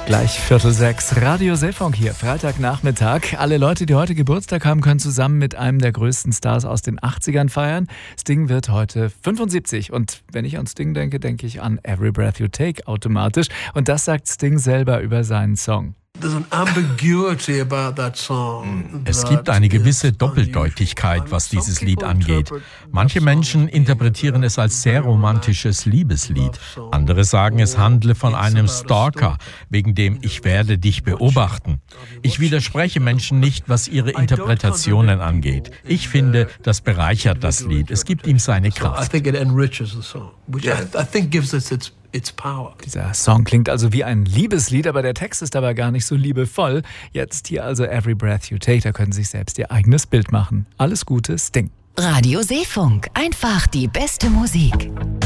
Gleich 5:45, Radio Seefunk hier, Freitagnachmittag. Alle Leute, die heute Geburtstag haben, können zusammen mit einem der größten Stars aus den 80ern feiern. Sting wird heute 75 und wenn ich an Sting denke, denke ich an Every Breath You Take automatisch. Und das sagt Sting selber über seinen Song. Es gibt eine gewisse Doppeldeutigkeit, was dieses Lied angeht. Manche Menschen interpretieren es als sehr romantisches Liebeslied. Andere sagen, es handle von einem Stalker, wegen dem Ich werde dich beobachten. Ich widerspreche Menschen nicht, was ihre Interpretationen angeht. Ich finde, das bereichert das Lied. Es gibt ihm seine Kraft. Dieser Song klingt also wie ein Liebeslied, aber der Text ist aber gar nicht so liebevoll. Jetzt hier also Every Breath You Take, da können Sie sich selbst Ihr eigenes Bild machen. Alles Gute, Sting. Radio Seefunk, einfach die beste Musik.